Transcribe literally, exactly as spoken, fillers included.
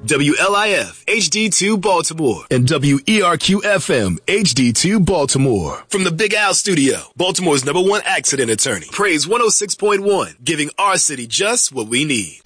W L I F H D two Baltimore and W E R Q F M H D two Baltimore. From the Big Al Studio, Baltimore's number one accident attorney. Praise one oh six point one, giving our city just what we need.